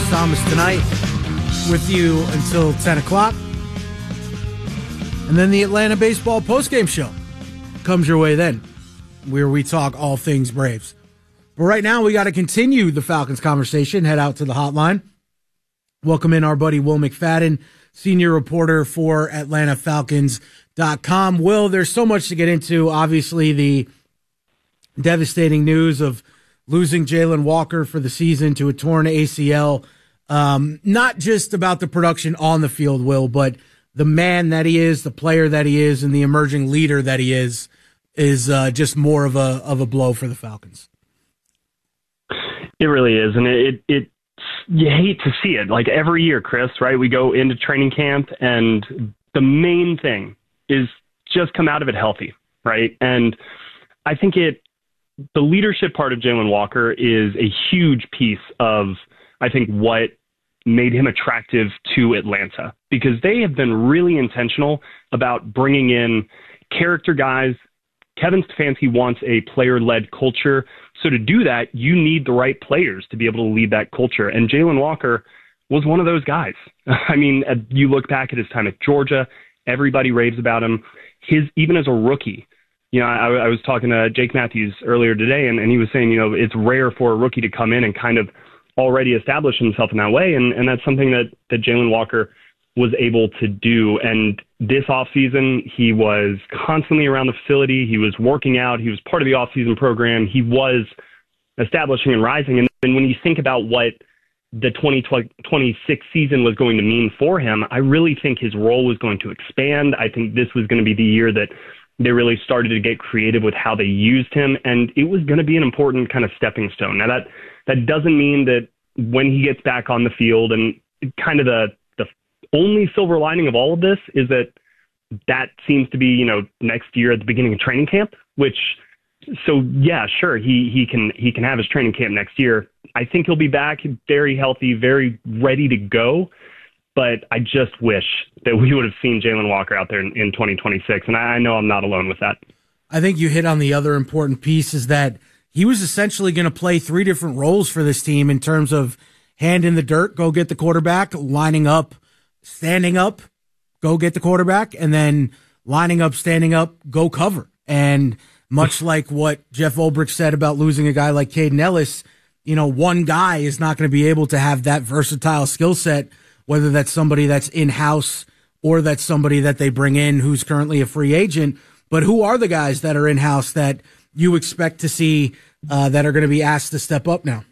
Chris Thomas tonight with you until 10 o'clock. And then the Atlanta Baseball postgame show comes your way then, where we talk all things Braves. But right now, we got to continue the Falcons conversation, head out to the hotline. Welcome in our buddy Will McFadden, senior reporter for AtlantaFalcons.com. Will, there's so much to get into. Obviously, the devastating news of losing Jalen Walker for the season to a torn ACL. Not just about the production on the field, Will, but the man that he is, the player that he is, and the emerging leader that he is just more of a blow for the Falcons. It really is, and it you hate to see it. Like every year, Chris, right? We go into training camp, and the main thing is just come out of it healthy, right? And I think the leadership part of Jalen Walker is a huge piece of, I think, what made him attractive to Atlanta, because they have been really intentional about bringing in character guys. Kevin Stefanski wants a player-led culture. So to do that, you need the right players to be able to lead that culture. And Jalen Walker was one of those guys. I mean, you look back at his time at Georgia, everybody raves about him. Even as a rookie, I was talking to Jake Matthews earlier today, and he was saying, it's rare for a rookie to come in and kind of already establish himself in that way. And that's something that Jalen Walker was able to do. And this offseason, he was constantly around the facility. He was working out. He was part of the offseason program. He was establishing and rising. And then when you think about what the 2026 season was going to mean for him, I really think his role was going to expand. I think this was going to be the year that they really started to get creative with how they used him. And it was going to be an important kind of stepping stone. Now, that doesn't mean that when he gets back on the field, and kind of the only silver lining of all of this is that seems to be, next year at the beginning of training camp, so yeah, sure, he can have his training camp next year. I think he'll be back very healthy, very ready to go. But I just wish that we would have seen Jalen Walker out there in 2026. And I know I'm not alone with that. I think you hit on the other important piece, is that he was essentially going to play three different roles for this team in terms of hand in the dirt, go get the quarterback, lining up, standing up, go get the quarterback, and then lining up, standing up, go cover. And much like what Jeff Ulbrich said about losing a guy like Caden Ellis, one guy is not going to be able to have that versatile skill set, whether that's somebody that's in-house or that's somebody that they bring in who's currently a free agent. But who are the guys that are in-house that you expect to see that are going to be asked to step up now?